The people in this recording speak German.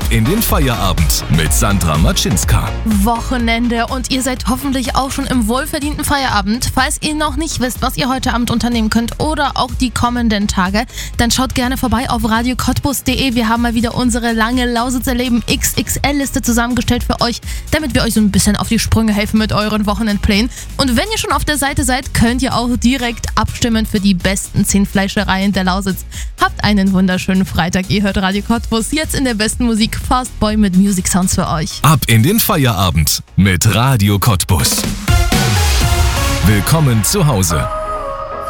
in den Feierabend mit Sandra Matschinska. Wochenende und ihr seid hoffentlich auch schon im wohlverdienten Feierabend. Falls ihr noch nicht wisst, was ihr heute Abend unternehmen könnt oder auch die kommenden Tage, dann schaut gerne vorbei auf radiocottbus.de. Wir haben mal wieder unsere lange Lausitzer Leben XXL-Liste zusammengestellt für euch, damit wir euch so ein bisschen auf die Sprünge helfen mit euren Wochenendplänen. Und wenn ihr schon auf der Seite seid, könnt ihr auch direkt abstimmen für die besten 10 Fleischereien der Lausitz. Habt einen wunderschönen Freitag. Ihr hört Radio Cottbus, jetzt in der besten Musik Fastboy mit Music Sounds für euch. Ab in den Feierabend mit Radio Cottbus. Willkommen zu Hause.